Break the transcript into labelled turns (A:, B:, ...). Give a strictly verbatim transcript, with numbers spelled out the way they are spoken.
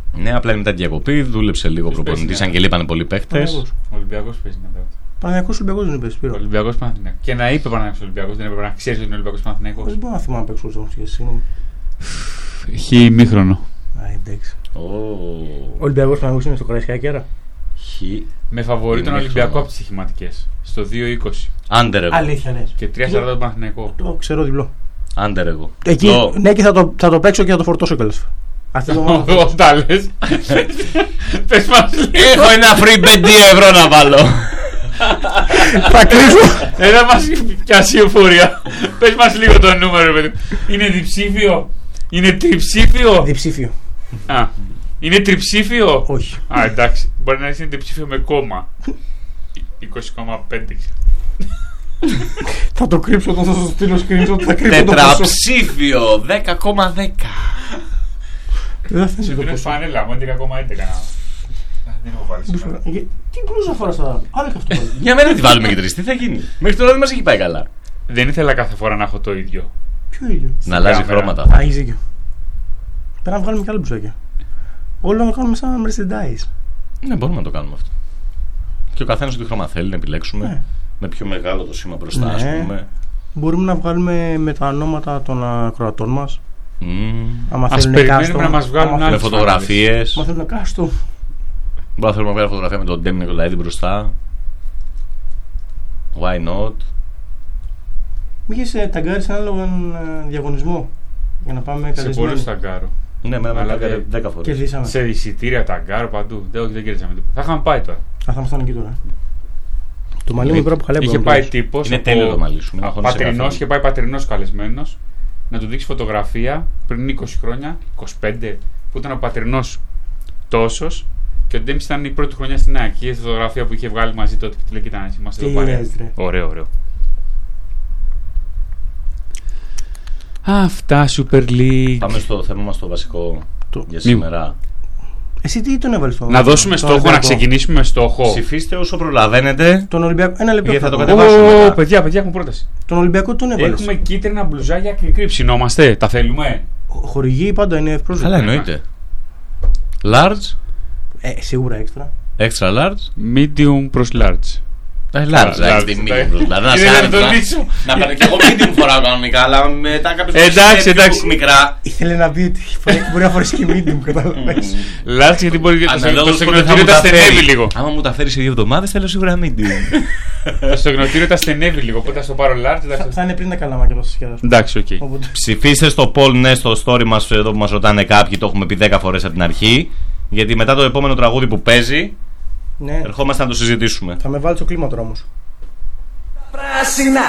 A: Ναι, απλά μετά τη διακοπή δούλεψε λίγο προπονητής, αν και λείπανε πολλοί παίχτες.
B: Ο Ολυμπιακός παίζει να δω.
C: Παναθηναϊκός Ολυμπιακός δεν είπες, Σπύρο.
B: Ολυμπιακός Παναθηναϊκός. Και να είπε Παναθηναϊκός Ολυμπιακός, δεν έπρεπε να ξέρει ότι είναι Ολυμπιακός Παναθηναϊκός.
C: Δεν μπορώ να θυμάμαι απ' έξω όσο συγγνώμη.
B: Χι ημίχρονο.
C: Α, εντάξει.
A: Ο
C: Ολυμπιακός Παναθηναϊκός είναι στο Καραϊσκάκι, άρα.
A: Χι.
B: Με φαβορεί τον Ολυμπιακό από τις στοιχηματικές. Στο δύο είκοσι.
A: Άντερ εγώ.
C: Αλήθεια λες.
B: Και τρία σαράντα τον Παναθηναϊκό.
C: Το ξέρω διπλό.
A: Άντερ εγώ.
C: Εκεί,
A: Το...
C: ναι, και θα το, θα το παίξω και θα το φορτώσω κιόλας. Αυτή το μόνο.
B: Εγώ τα λες. Πες μας λίγο.
A: Έχω ένα free πέντε ευρώ να βάλω.
C: Θα κλείσω.
B: Ένα μας πιάσει εφορία. Πες μας λίγο το νούμερο, παιδί. Είναι διψήφιο. Είναι τριψήφιο.
C: Διψήφιο.
B: Α, είναι τριψήφιο.
C: Όχι.
B: Α, εντάξει. Μπορεί να είναι τριψήφιο με κόμμα. είκοσι κόμμα πέντε.
C: Θα το κρύψω όταν θα σου στείλω screenshot. Θα κρύψω το ποσό.
A: Τετραψήφιο δέκα κόμμα δέκα.
C: Δεν θα φτάσει
B: Σε
C: το
B: δίνω
C: ποσό.
B: φανέλα μου έντεκα κόμμα έντεκα. Δεν έχω βάλει σήμερα.
C: Τι μπλούζα φοράς τώρα. Άρα και αυτό πάλι.
A: Για μένα δεν τη βάλουμε και τρεις. Τι θα γίνει. Μέχρι τώρα δεν μας έχει πάει καλά.
B: Δεν ήθελα κάθε φορά να έχω το ίδιο.
C: Ποιο ίδιο.
A: Να αλλάζει
B: κάμερα.
A: χρώματα.
C: Α, έχεις δίκιο. Πρέπει να βγάλουμε και άλλα μπλουζάκια. Όλο να το κάνουμε σαν merchandise.
A: Ναι, μπορούμε να το κάνουμε αυτό. Και ο καθένας ό,τι χρώμα θέλει να επιλέξουμε.
C: Ναι.
A: Με πιο μεγάλο το σήμα μπροστά, ας
C: Ναι.
A: πούμε.
C: Μπορούμε να βγάλουμε με τα ονόματα των ακροατών μας.
A: Mm.
C: Άμα
B: Ας
C: θέλουν
B: περιμένουμε
C: custom.
B: να μας βγάλουν
C: Άμα
A: Με
B: άλλες
A: φωτογραφίες.
C: Άμα θέλουν custom.
A: Μπορεί να θέλουμε να βγάλουμε φωτογραφία με τον Ντέμι Νικολαίδη μπροστά. Why not?
C: Μη είχες ταγκάρει σε έναν ε, διαγωνισμό. Για να πάμε
B: Σε πολλούς
C: καλεσμένοι.
B: ταγκάρω.
A: Ναι, με
B: Αλλά
A: ένα
B: δεν-
A: δέκα φορές.
C: Κερδίσαμε.
B: Σε εισιτήρια ταγκάρω παντού. Δεν, δεν κέρδισαμε τίποτα. Θα είχαμε πάει τώρα.
C: Α, θα ήμασταν εκεί τώρα. Το μαλλί μου τώρα που χαλεύω.
B: Είχε πάει τύπος.
A: Είναι τέλειο το μαλλί σου, μην αγχώνεσαι
B: Πατρινός,
A: καθόλου.
B: είχε πάει πατρινός καλεσμένος να του δείξει φωτογραφία πριν είκοσι χρόνια, είκοσι πέντε, που ήταν ο πατρινός τόσος και ο Ντέμις ήταν η πρώτη χρονιά στην ΑΕΚ. Είχε φωτογραφία που είχε βγάλει μαζί τότε και του λέει: Κοίτα, είμαστε εδώ
C: Τι
B: παρέα.
C: λες, ρε.
B: Ωραίο, ωραίο. Αυτά Super League.
A: Πάμε στο θέμα μας το βασικό
C: Το-
A: για σήμερα.
C: Εσύ τι τον έβαλες στον
B: Να δώσουμε
C: τον
B: στόχο, να
C: Ολυμπιακό?
B: ξεκινήσουμε με στόχο.
A: Ψηφίστε όσο προλαβαίνετε.
C: Τον Ολυμπιακό. Ένα λεπτό.
A: Γιατί θα το
C: πρώτα.
A: κατεβάσουμε
B: Ω,
A: μετά.
B: παιδιά, παιδιά, έχουμε πρόταση.
C: Τον Ολυμπιακό τον έβαλες.
B: Έχουμε κίτρινα μπλουζάκια και κρύψινόμαστε. Τα θέλουμε.
C: Χορηγοί πάντα είναι ευπρόσδεκτοι.
A: Καλά, εννοείται. Large,
C: Ε, σίγουρα έξτρα.
A: extra large.
B: Medium προς large.
A: Ε, large,
B: large,
A: large, τη
B: ναι.
A: medium μπροστά. Να σε
B: Είναι
A: άρεσε
B: να το
A: να-
B: λύσω.
A: να παίρνω και εγώ medium φοράω κανονικά, αλλά μετά κάποιος
B: Εντάξει,
A: είναι πιο
B: εντάξει.
A: μικρά.
C: Ήθελε να πει ότι μπορεί να φορέσει και medium, κατάλαβες.
B: Large γιατί μπορεί το
A: Αναλόγως
B: στο
A: πότε θα
B: στεγνοτήριο
A: μου
B: τα
A: τα
B: στενεύει
A: φέρει.
B: λίγο.
A: Άμα μου τα φέρει σε δύο εβδομάδες, θέλω σίγουρα medium.
B: Το στεγνοτήριο τα στενεύει λίγο. Οπότε θα το πάρω large.
C: Θα-
B: εντάξει.
C: Θα είναι πριν τα καλαμάκια τόσο σχεδόν.
B: Εντάξει, οκ.
C: Οπότε.
A: Ψηφίστε στο poll ναι στο story μας εδώ που μας ρωτάνε κάποιοι, το έχουμε πει δέκα φορές από την αρχή. Γιατί μετά το επόμενο τραγούδι που παίζει,
C: Ναι,
A: ερχόμαστε να το συζητήσουμε.
C: θα με βάλει στο κλίμα τώρα όμως.
D: Πράσινα,